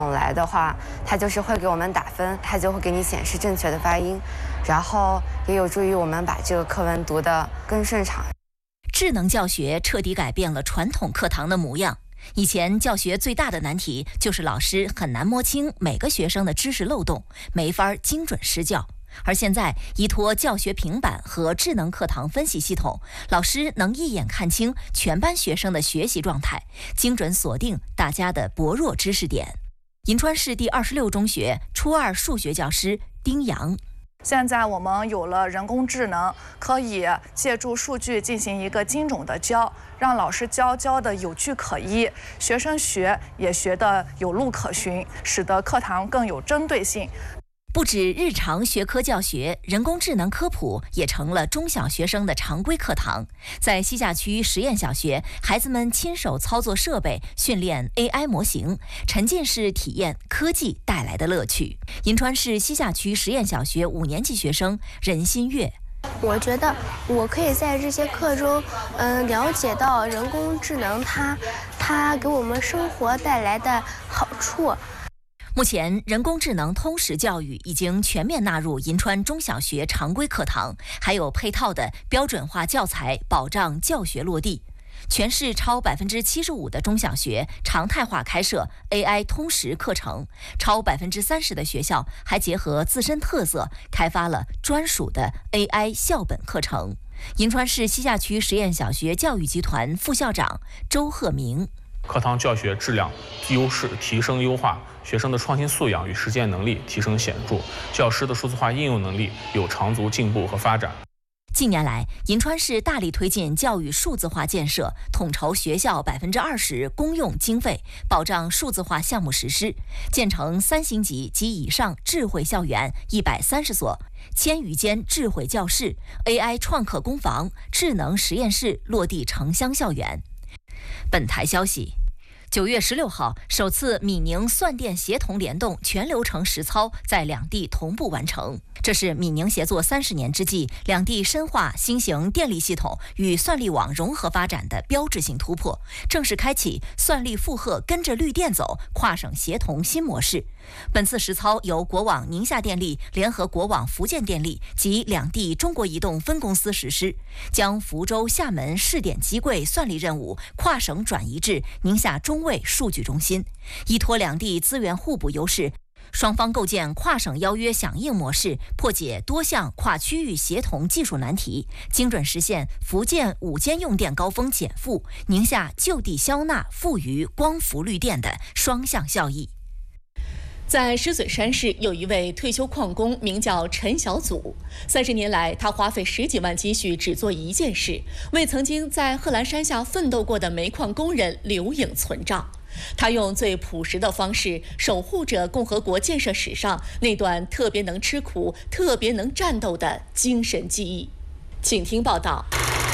来的话，它就是会给我们打分，它就会给你显示正确的发音，然后也有助于我们把这个课文读得更顺畅。 智能教学彻底改变了传统课堂的模样。以前教学最大的难题就是老师很难摸清每个学生的知识漏洞，没法精准施教。而现在依托教学平板和智能课堂分析系统，老师能一眼看清全班学生的学习状态，精准锁定大家的薄弱知识点。银川市第26中学初二数学教师丁阳。 现在我们有了人工智能，可以借助数据进行一个精准的教，让老师教的有据可依，学生学也学得有路可循，使得课堂更有针对性。 不止日常学科教学，人工智能科普也成了中小学生的常规课堂。在西夏区实验小学，孩子们亲手操作设备，训练 AI 模型，沉浸式体验科技带来的乐趣。银川市西夏区实验小学5年级学生任新月。 我觉得我可以在这些课中，了解到人工智能它给我们生活带来的好处。 目前，人工智能通识教育已经全面纳入银川中小学常规课堂，还有配套的标准化教材，保障教学落地。全市超75%的中小学常态化开设 AI 通识课程，超30%的学校还结合自身特色，开发了专属的 AI 校本课程。银川市西夏区实验小学教育集团副校长周鹤明。 课堂教学质量优势提升优化，学生的创新素养与实践能力提升显著，教师的数字化应用能力有长足进步和发展。 近年来，银川市大力推进教育数字化建设，统筹学校20%公用经费，保障数字化项目实施，建成3星级及以上智慧校园130所，1000余间智慧教室、AI 创客工坊、智能实验室落地城乡校园。本台消息，9月16号，首次闽宁算电协同联动全流程实操在两地同步完成。这是闽宁协作30年之际，两地深化新型电力系统与算力网融合发展的标志性突破，正式开启算力负荷跟着绿电走跨省协同新模式。本次实操由国网宁夏电力联合国网福建电力及两地中国移动分公司实施，将福州、厦门试点机柜算力任务跨省转移至宁夏中卫数据中心，依托两地资源互补优势，双方构建跨省邀约响应模式，破解多项跨区域协同技术难题，精准实现福建5间用电高峰减负，宁夏就地消纳富余光伏绿电的双向效益。 在狮嘴山市有一位退休矿工，名叫陈小祖。30年来，他花费10几万积蓄只做一件事，为曾经在贺兰山下奋斗过的煤矿工人留影存照。他用最朴实的方式守护着共和国建设史上那段特别能吃苦、特别能战斗的精神记忆。请听报道。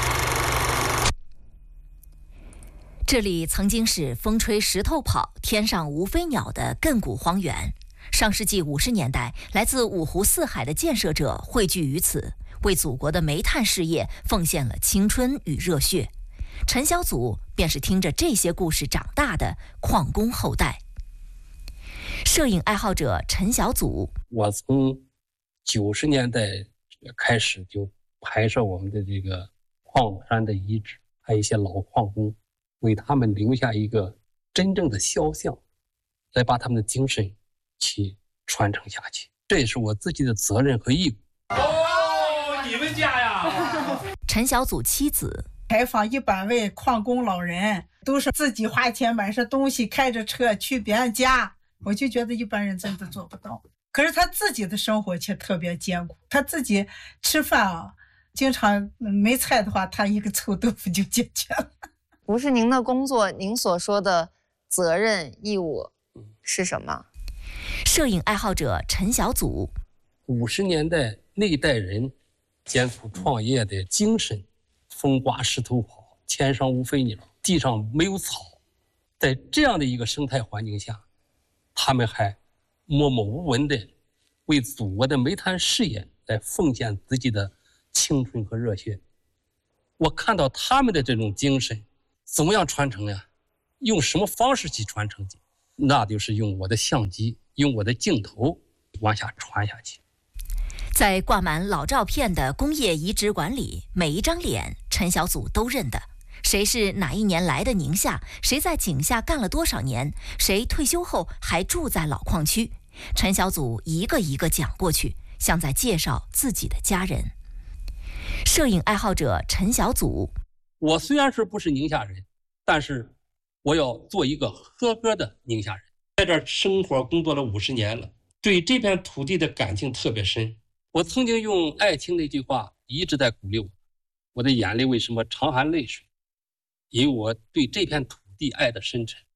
这里曾经是风吹石头跑、天上无飞鸟的亘古荒原。上世纪50年代，来自五湖四海的建设者汇聚于此，为祖国的煤炭事业奉献了青春与热血。陈小祖便是听着这些故事长大的矿工后代。摄影爱好者陈小祖， 我从90年代开始就拍摄我们的这个矿山的遗址，还有一些老矿工，为他们留下一个真正的肖像，来把他们的精神去传承下去，这也是我自己的责任和义务。 哦，你们家呀！ 陈小祖妻子采访100位矿工老人，都是自己花钱买上东西，开着车去别人家，我就觉得一般人真的做不到。可是他自己的生活却特别艰苦，他自己吃饭啊，经常没菜的话，他一个臭豆腐就解决了。 不是您的工作，您所说的责任义务是什么？ 摄影爱好者陈小祖 ，50年代那一代人艰苦创业的精神，风刮石头跑，天上无飞鸟，地上没有草，在这样的一个生态环境下，他们还默默无闻地为祖国的煤炭事业来奉献自己的青春和热血。我看到他们的这种精神，怎么样传承呀？用什么方式去传承？ 那就是用我的相机，用我的镜头往下传下去。 在挂满老照片的工业遗址馆里，每一张脸陈小祖都认得。谁是哪一年来的宁夏？谁在井下干了多少年？谁退休后还住在老矿区？陈小祖一个一个讲过去，像在介绍自己的家人。摄影爱好者陈小祖， 我虽然是不是宁夏人，但是我要做一个合格的宁夏人。在这儿生活工作了50年了，对这片土地的感情特别深。我曾经用爱情那句话一直在鼓励我，我的眼泪为什么常含泪水？因为我对这片土地爱的深沉。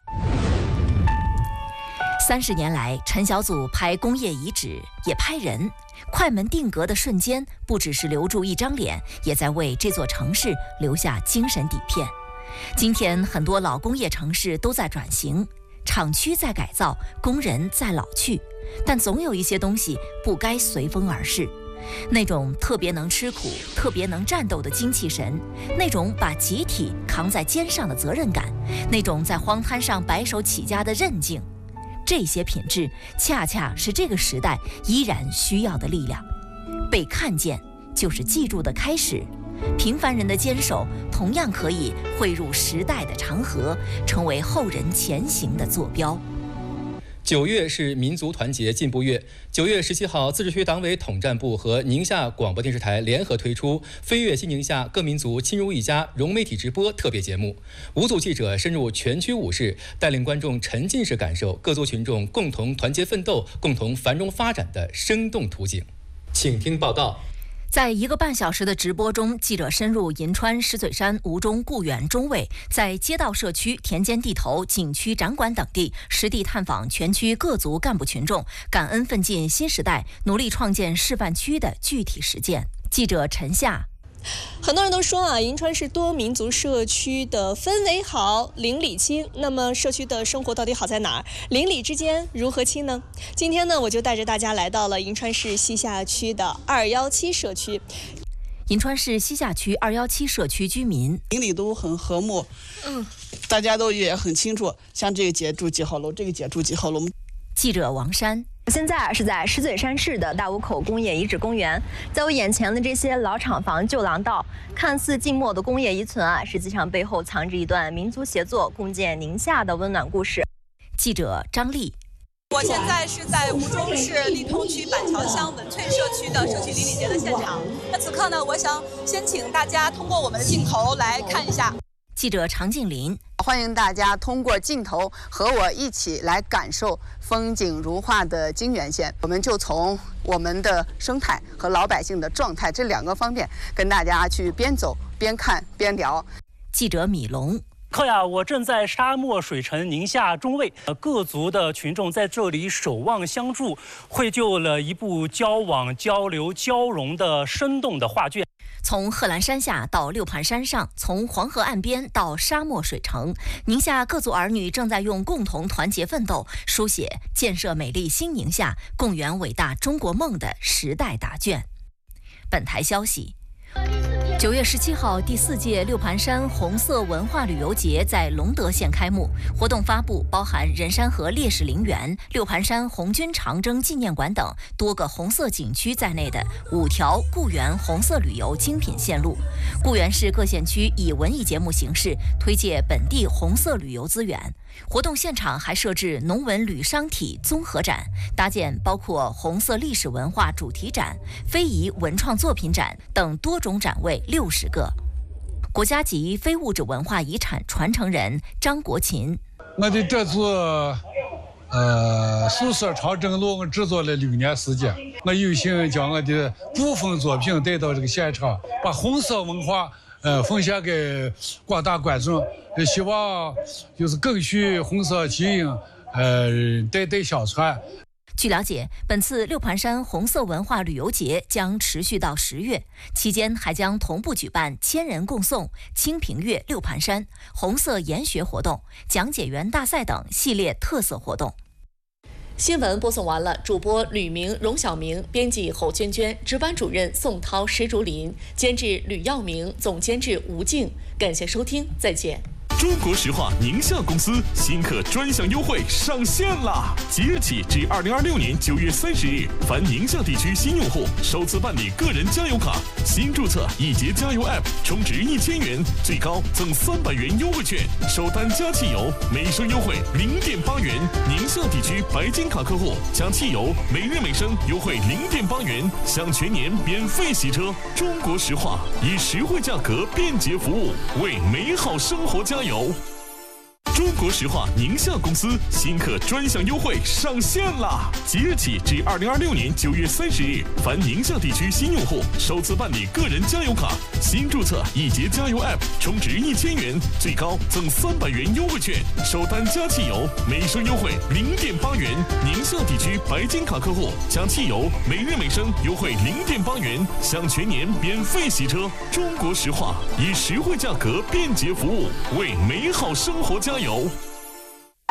30年来，陈小祖拍工业遗址，也拍人。快门定格的瞬间，不只是留住一张脸，也在为这座城市留下精神底片。今天，很多老工业城市都在转型，厂区在改造，工人在老去，但总有一些东西不该随风而逝。那种特别能吃苦、特别能战斗的精气神，那种把集体扛在肩上的责任感，那种在荒滩上白手起家的韧劲，这些品质恰恰是这个时代依然需要的力量。被看见就是记住的开始，平凡人的坚守同样可以汇入时代的长河，成为后人前行的坐标。 9月是民族团结进步月。9月17号，自治区党委统战部和宁夏广播电视台联合推出《飞跃新宁夏，各民族亲如一家》融媒体直播特别节目。5组记者深入全区5市，带领观众沉浸式感受各族群众共同团结奋斗、共同繁荣发展的生动图景。请听报道。 在1个半小时的直播中，记者深入银川、石嘴山、吴中、固原、中卫，在街道、社区、田间地头、景区、展馆等地实地探访全区各族干部群众，感恩奋进新时代，努力创建示范区的具体实践。记者陈夏。 很多人都说啊，银川是多民族社区的氛围好，邻里亲。那么社区的生活到底好在哪儿？邻里之间如何亲呢？今天呢，我就带着大家来到了银川市西夏区的217社区。 银川市西夏区217社区居民邻里都很和睦，大家都也很清楚，像这个姐住几号楼，这个姐住几号楼。 记者王山。 现在是在石嘴山市的大沽口工业遗址公园，在我眼前的这些老厂房、旧廊道，看似静默的工业遗存啊，实际上背后藏着一段民族协作、共建宁夏的温暖故事。 记者张丽。 我现在是在吴中市利通区板桥乡文翠社区的社区邻里节的现场。那此刻呢，我想先请大家通过我们的镜头来看一下。 记者常静林。 欢迎大家通过镜头和我一起来感受风景如画的泾源县。我们就从我们的生态和老百姓的状态这2个方面，跟大家去边走边看边聊。 记者米龙。 我正在沙漠水城宁夏中卫，各族的群众在这里守望相助，绘就了一部交往、交流、交融的生动的画卷。 从贺兰山下到六盘山上，从黄河岸边到沙漠水城，宁夏各族儿女正在用共同团结奋斗，书写建设美丽新宁夏、共圆伟大中国梦的时代答卷。本台消息。9月17号，第4届六盘山红色文化旅游节在隆德县开幕。活动发布包含人山河烈士陵园、六盘山红军长征纪念馆等多个红色景区在内的5条固原红色旅游精品线路。固原市各县区以文艺节目形式推介本地红色旅游资源。活动现场还设置农文旅商体综合展，搭建包括红色历史文化主题展、非遗文创作品展等多种展位60个。国家级非物质文化遗产传承人张国勤： 我的这座素色长征路我制作了6年时间，我有幸将我的部分作品带到这个现场，把红色文化奉献给广大观众，希望就是更续红色基因，代代相传。 据了解，本次六盘山红色文化旅游节将持续到10月，期间还将同步举办千人共诵、清平乐六盘山、红色研学活动、讲解员大赛等系列特色活动。 新闻播送完了，主播吕明、荣晓明，编辑侯娟娟，值班主任宋涛、石竹林，监制吕耀明，总监制吴静。感谢收听，再见。 中国石化宁夏公司新客专享优惠上线啦！即日起至2026年9月30日，凡宁夏地区新用户首次办理个人加油卡，新注册易捷加油 App， 充值1000元，最高赠300元优惠券，首单加汽油每升优惠0.8元。宁夏地区白金卡客户加汽油每日每升优惠0.8元，享全年免费洗车。中国石化以实惠价格、便捷服务，为美好生活加油。中国石化宁夏公司新客专享优惠上线啦！即日起至2026年9月30日，凡宁夏地区新用户首次办理个人加油卡，新注册易捷加油 App， 充值1000元，最高赠300元优惠券，首单加汽油每升优惠0.8元。宁夏地区白金卡客户加汽油每日每升优惠0.8元，享全年免费洗车。中国石化以实惠价格、便捷服务，为美好生活加油。